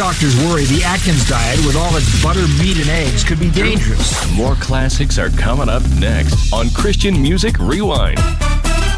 doctors worry the Atkins diet with all its butter, meat, and eggs could be dangerous. More classics are coming up next on Christian Music Rewind.